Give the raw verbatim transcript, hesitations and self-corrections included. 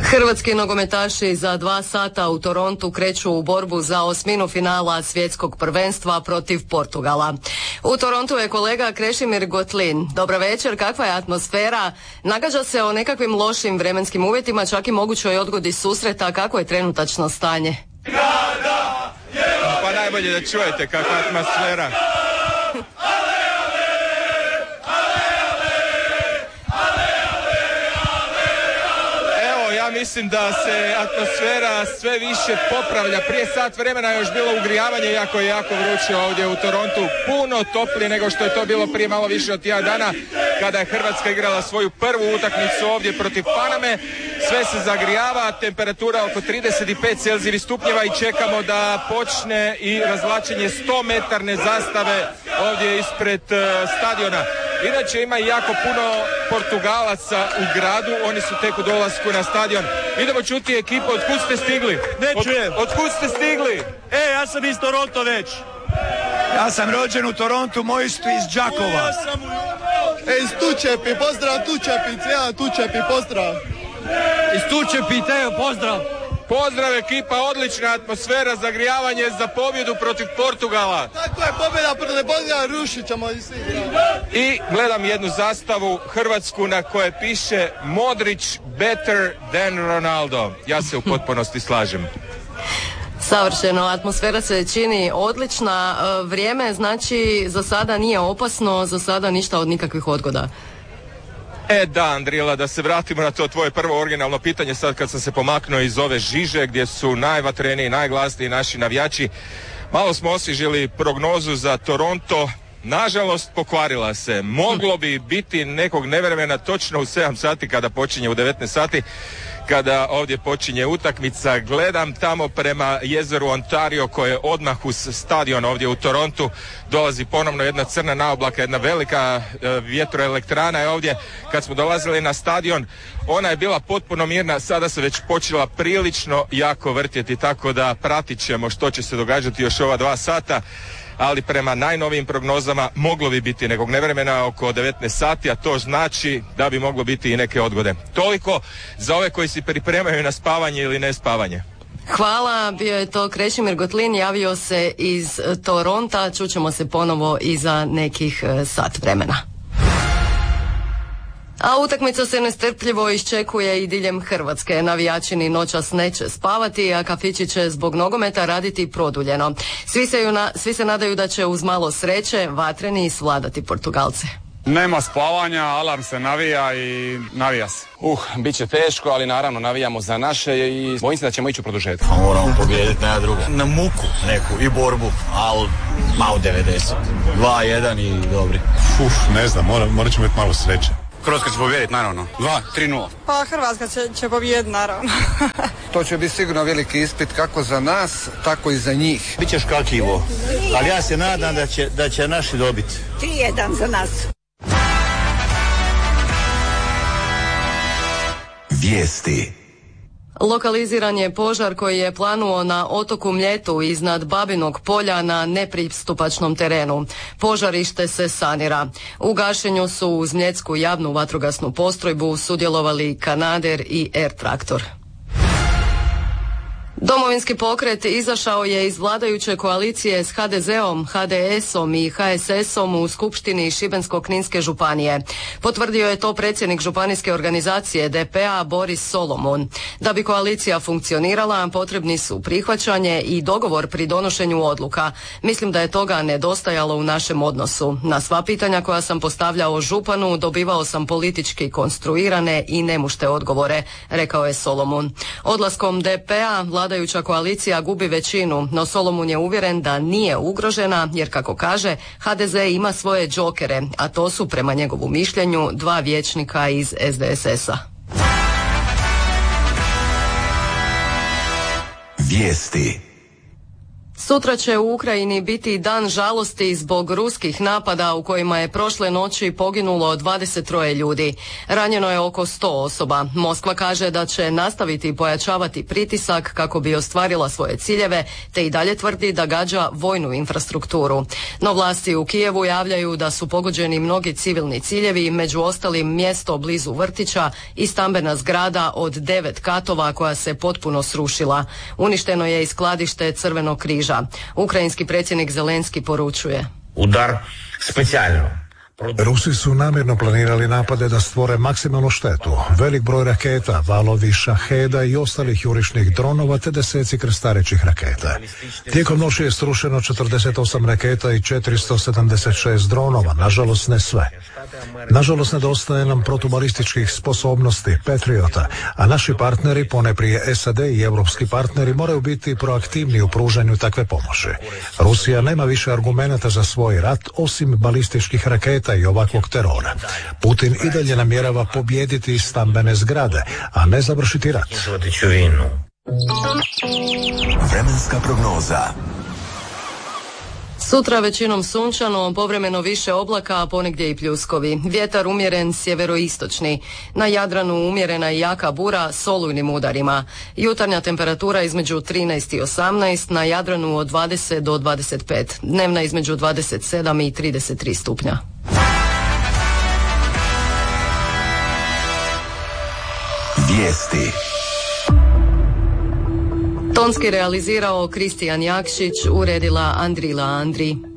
Hrvatski nogometaši za dva sata u Torontu kreću u borbu za osminu finala svjetskog prvenstva protiv Portugala. U Torontu je kolega Krešimir Gotlin. Dobra večer, kakva je atmosfera? Nagađa se o nekakvim lošim vremenskim uvjetima, čak i mogućoj odgodi susreta. Kako je trenutačno stanje? Pa najbolje da čujete kakva je atmosfera. Ja mislim da se atmosfera sve više popravlja. Prije sat vremena je još bilo ugrijavanje, iako je jako vruće ovdje u Torontu. Puno toplije nego što je to bilo prije malo više od tjedan dana, kada je Hrvatska igrala svoju prvu utakmicu ovdje protiv Paname. Sve se zagrijava, temperatura oko trideset pet celzijevih stupnjeva i čekamo da počne i razvlačenje sto metarne zastave ovdje ispred uh, stadiona. Inače ima i jako puno Portugalaca u gradu, oni su tek u dolasku na stadion. Idemo čuti ekipu, od kud ste stigli? Ne čujem. Od, od kud ste stigli? E, ja sam iz Toronto već. Ja sam rođen u Torontu, moji su iz Đakova. Ja sam u... E, iz Tučepi, pozdrav Tučepi, cijela Tučepi, pozdrav. Iz Tučepi, te, pozdrav. Pozdrav ekipa, odlična atmosfera, zagrijavanje za pobjedu protiv Portugala. Tako je, pobjeda protiv Portugala, rušit ćemo i svi. I gledam jednu zastavu hrvatsku na kojoj piše Modrić better than Ronaldo. Ja se u potpunosti slažem. Savršeno, atmosfera se čini odlična, vrijeme znači za sada nije opasno, za sada ništa od nikakvih odgoda. E da, Andrijela, da se vratimo na to tvoje prvo originalno pitanje sad kad sam se pomaknuo iz ove žiže gdje su najvatreniji, najglasniji naši navijači. Malo smo osvježili prognozu za Toronto. Nažalost, pokvarila se. Moglo bi biti nekog nevremena točno u sedam sati kada počinje u devetnaest sati. Kada ovdje počinje utakmica, gledam tamo prema jezeru Ontario koje je odmah uz stadion ovdje u Torontu. Dolazi ponovno jedna crna naoblaka, jedna velika e, vjetroelektrana je ovdje. Kad smo dolazili na stadion, ona je bila potpuno mirna, sada se već počela prilično jako vrtjeti, tako da pratit ćemo što će se događati još ova dva sata. Ali prema najnovijim prognozama moglo bi biti nekog nevremena oko devetnaest sati, a to znači da bi moglo biti i neke odgode. Toliko za ove koji se pripremaju na spavanje ili ne spavanje. Hvala, bio je to Krešimir Gotlin, javio se iz Toronta, čućemo se ponovo iza nekih sat vremena. A utakmica se nestrpljivo iščekuje i diljem Hrvatske. Navijačini noćas neće spavati, a kafići će zbog nogometa raditi produljeno. Svi se, na, svi se nadaju da će uz malo sreće vatreni svladati Portugalce. Nema spavanja, alarm se navija i navija se. Uh, bit će teško, ali naravno navijamo za naše i bojim se da ćemo ići u produžetak. Pa moramo pobijediti na drugo. Na muku neku i borbu, ali malo devedeset. dva jedan i dobri. Uf, ne znam, mora, morat ćemo imati malo sreće. Hrvatska će pobijediti, naravno. dva tri nula. Pa Hrvatska će, će pobijediti, naravno. To će biti sigurno veliki ispit kako za nas, tako i za njih. Biće škakljivo, ali ja se nadam da će, da će naši dobiti. tri jedan za nas. Vijesti. Lokaliziran je požar koji je planuo na otoku Mljetu iznad Babinog polja na nepristupačnom terenu. Požarište se sanira. U gašenju su uz Mljetsku javnu vatrogasnu postrojbu sudjelovali kanader i R-traktor. Domovinski pokret izašao je iz vladajuće koalicije s ha de zeom, ha de esom i ha es esom u Skupštini Šibensko-kninske županije. Potvrdio je to predsjednik županijske organizacije de pe a Boris Solomon. Da bi koalicija funkcionirala, potrebni su prihvaćanje i dogovor pri donošenju odluka. Mislim da je toga nedostajalo u našem odnosu. Na sva pitanja koja sam postavljao županu dobivao sam politički konstruirane i nemušte odgovore, rekao je Solomon. Odlaskom de pe a vladajuća koalicija gubi većinu, no Solomon je uvjeren da nije ugrožena jer, kako kaže, ha de ze ima svoje džokere, a to su prema njegovu mišljenju dva vijećnika iz es de es es a. Vijesti. Sutra će u Ukrajini biti dan žalosti zbog ruskih napada u kojima je prošle noći poginulo dvadeset troje ljudi. Ranjeno je oko sto osoba. Moskva kaže da će nastaviti pojačavati pritisak kako bi ostvarila svoje ciljeve, te i dalje tvrdi da gađa vojnu infrastrukturu. No vlasti u Kijevu javljaju da su pogođeni mnogi civilni ciljevi, među ostalim mjesto blizu vrtića i stambena zgrada od devet katova koja se potpuno srušila. Uništeno je i skladište Crvenog križa. Ukrajinski predsjednik Zelenski poručuje: Udar specijalno. Rusi su namjerno planirali napade da stvore maksimalnu štetu. Velik broj raketa, valovi šaheda i ostalih jurišnih dronova te deseci krstarećih raketa. Tijekom noći je srušeno četrdeset osam raketa i četiristo sedamdeset šest dronova, nažalost ne sve. Nažalost nedostaje nam protubalističkih sposobnosti Patriota, a naši partneri, ponajprije S A D i europski partneri, moraju biti proaktivni u pružanju takve pomoći. Rusija nema više argumenata za svoj rat osim balističkih raketa i ovakvog terora. Putin i dalje namjerava pobijediti stambene zgrade, a ne završiti rat. Vremenska prognoza. Sutra većinom sunčano, povremeno više oblaka, a ponegdje i pljuskovi. Vjetar umjeren sjeveroistočni. Na Jadranu umjerena i jaka bura s olujnim udarima. Jutarnja temperatura između trinaest i osamnaest, na Jadranu od dvadeset do dvadeset pet. Dnevna između dvadeset sedam i trideset tri stupnja. Vijesti. Tonski realizirao Kristijan Jakšić, uredila Andrila Andri.